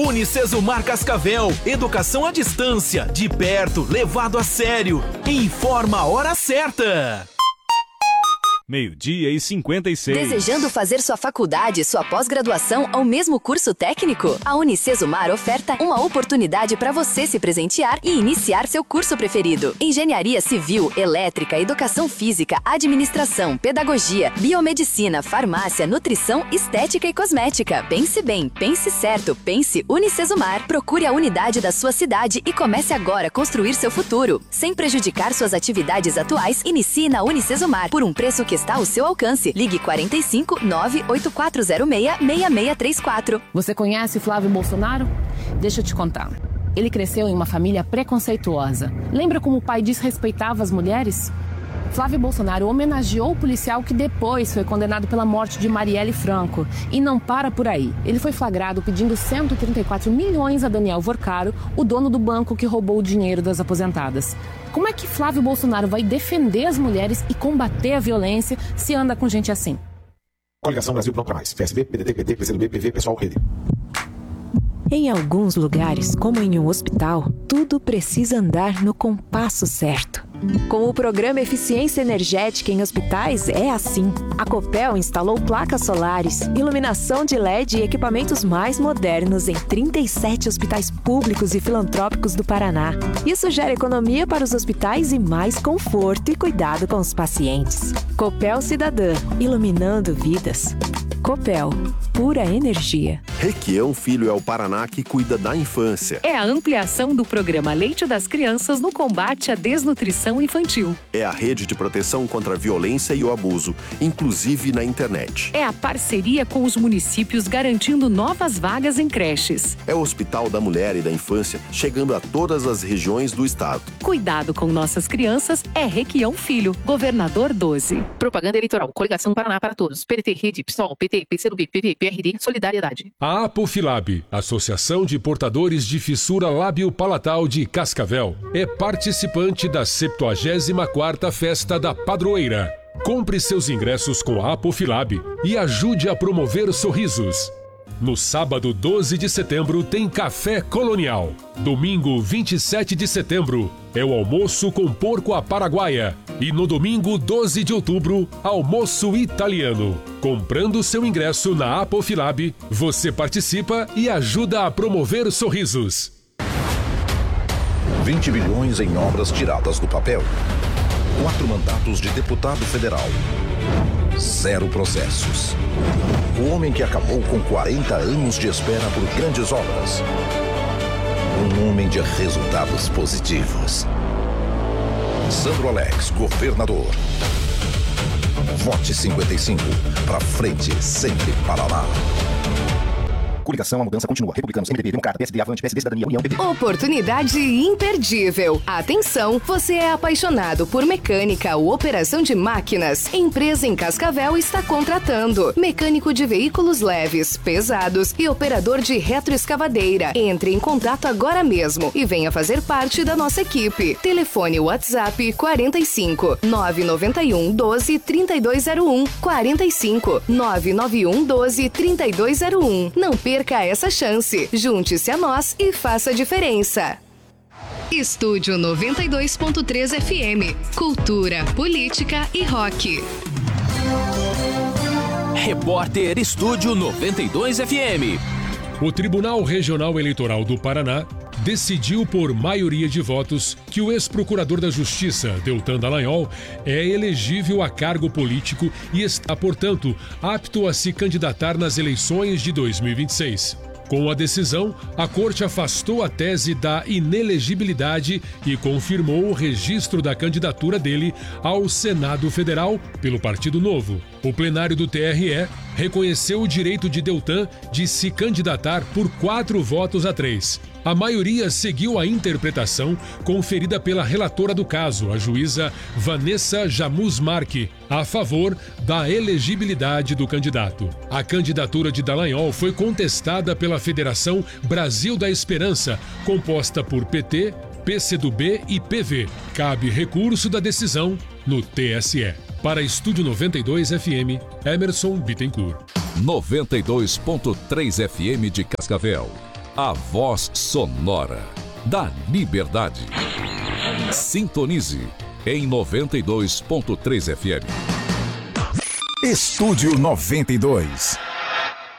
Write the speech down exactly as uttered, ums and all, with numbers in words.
Unicesumar Cascavel, educação à distância, de perto, levado a sério. Informa a hora certa. Meio-dia e cinquenta e seis. Desejando fazer sua faculdade, sua pós-graduação ou mesmo curso técnico? A Unicesumar oferta uma oportunidade para você se presentear e iniciar seu curso preferido. Engenharia Civil, Elétrica, Educação Física, Administração, Pedagogia, Biomedicina, Farmácia, Nutrição, Estética e Cosmética. Pense bem, pense certo, pense Unicesumar. Procure a unidade da sua cidade e comece agora a construir seu futuro. Sem prejudicar suas atividades atuais, inicie na Unicesumar por um preço que está ao seu alcance. Ligue quarenta e cinco, nove oito quatro zero seis, seis seis três quatro. Você conhece Flávio Bolsonaro? Deixa eu te contar. Ele cresceu em uma família preconceituosa. Lembra como o pai desrespeitava as mulheres? Flávio Bolsonaro homenageou o policial que depois foi condenado pela morte de Marielle Franco. E não para por aí. Ele foi flagrado pedindo cento e trinta e quatro milhões a Daniel Vorcaro, o dono do banco que roubou o dinheiro das aposentadas. Como é que Flávio Bolsonaro vai defender as mulheres e combater a violência se anda com gente assim? Coligação Brasil Pronto Pra Mais. P S B, P D T, P T, P C do B, P V, Pessoal, Rede. Em alguns lugares, como em um hospital, tudo precisa andar no compasso certo. Com o programa Eficiência Energética em Hospitais, é assim. A Copel instalou placas solares, iluminação de L E D e equipamentos mais modernos em trinta e sete hospitais públicos e filantrópicos do Paraná. Isso gera economia para os hospitais e mais conforto e cuidado com os pacientes. Copel Cidadã, iluminando vidas. Copel, pura energia. Requião Filho é o Paraná que cuida da infância. É a ampliação do programa Leite das Crianças no combate à desnutrição infantil. É a rede de proteção contra a violência e o abuso, inclusive na internet. É a parceria com os municípios garantindo novas vagas em creches. É o Hospital da Mulher e da Infância, chegando a todas as regiões do estado. Cuidado com nossas crianças é Requião Filho, Governador doze. Propaganda eleitoral, Coligação Paraná para Todos, P D T, Rede, PSOL, P T, P C do B, P V, P R D, Solidariedade. A Apofilab, Associação de Portadores de Fissura Lábio-Palatal de Cascavel, é participante da septuagésima quarta Festa da Padroeira. Compre seus ingressos com a Apofilab e ajude a promover sorrisos. No sábado doze de setembro tem Café Colonial. Domingo vinte e sete de setembro é o almoço com porco à paraguaia. E no domingo doze de outubro, almoço italiano. Comprando seu ingresso na Apofilab, você participa e ajuda a promover sorrisos. vinte bilhões em obras tiradas do papel. Quatro mandatos de deputado federal. Zero processos. O homem que acabou com quarenta anos de espera por grandes obras. Um homem de resultados positivos. Sandro Alex, governador. Vote cinquenta e cinco. Pra frente, sempre Paraná. Coligação, a mudança continua. Republicanos, M D B, Democrata, P S D, Avante, P S D, Cidadania, União, P P. Oportunidade imperdível. Atenção, você é apaixonado por mecânica ou operação de máquinas? Empresa em Cascavel está contratando mecânico de veículos leves, pesados e operador de retroescavadeira. Entre em contato agora mesmo e venha fazer parte da nossa equipe. Telefone WhatsApp quarenta e cinco, nove nove um, doze, trinta e dois zero um. quarenta e cinco, nove nove um, doze, trinta e dois zero um. Não perca essa chance. Junte-se a nós e faça a diferença. Estúdio noventa e dois ponto três F M. Cultura, política e rock. Repórter Estúdio noventa e dois F M. O Tribunal Regional Eleitoral do Paraná decidiu por maioria de votos que o ex-procurador da Justiça, Deltan Dallagnol, é elegível a cargo político e está, portanto, apto a se candidatar nas eleições de dois mil e vinte e seis. Com a decisão, a Corte afastou a tese da inelegibilidade e confirmou o registro da candidatura dele ao Senado Federal pelo Partido Novo. O plenário do T R E reconheceu o direito de Deltan de se candidatar por quatro votos a três. A maioria seguiu a interpretação conferida pela relatora do caso, a juíza Vanessa Jamus Marque, a favor da elegibilidade do candidato. A candidatura de Dallagnol foi contestada pela Federação Brasil da Esperança, composta por P T, P C do B e P V. Cabe recurso da decisão no T S E. Para Estúdio noventa e dois F M, Emerson Bittencourt. noventa e dois ponto três F M de Cascavel. a voz sonora da liberdade. Sintonize em noventa e dois ponto três F M. Estúdio noventa e dois.